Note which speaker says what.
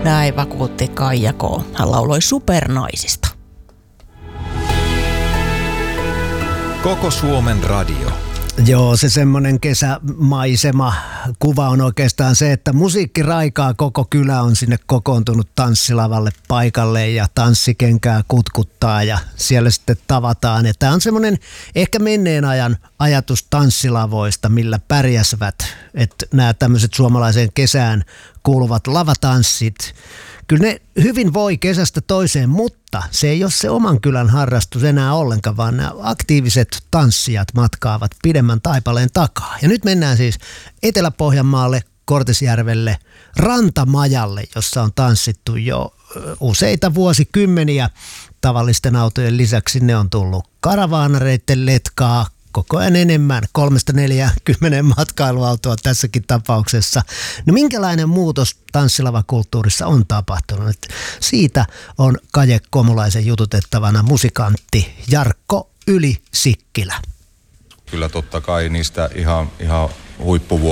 Speaker 1: Näin vakuutti Kaija K. Hän lauloi Supernaisista.
Speaker 2: Koko Suomen radio.
Speaker 3: Joo, se semmoinen kesämaisema kuva on oikeastaan se, että musiikki raikaa, koko kylä on sinne kokoontunut tanssilavalle paikalle ja tanssikenkää kutkuttaa ja siellä sitten tavataan. Ja tämä on semmoinen ehkä menneen ajan ajatus tanssilavoista, millä pärjäsivät, että nämä tämmöiset suomalaiseen kesään kuuluvat lavatanssit. Kyllä ne hyvin voi kesästä toiseen, mutta se ei ole se oman kylän harrastus enää ollenkaan, vaan nämä aktiiviset tanssijat matkaavat pidemmän taipaleen takaa. Ja nyt mennään siis Etelä-Pohjanmaalle, Kortesjärvelle, Rantamajalle, jossa on tanssittu jo useita vuosikymmeniä. Tavallisten autojen lisäksi ne on tullut karavaanareiden letkaa, koko ajan enemmän, 3-40 matkailuautoa tässäkin tapauksessa. No minkälainen muutos tanssilavakulttuurissa on tapahtunut? Siitä on Kaje Komulaisen jututettavana musikantti Jarkko Yli-Sikkilä.
Speaker 4: Kyllä totta kai niistä ihan huippuvuosista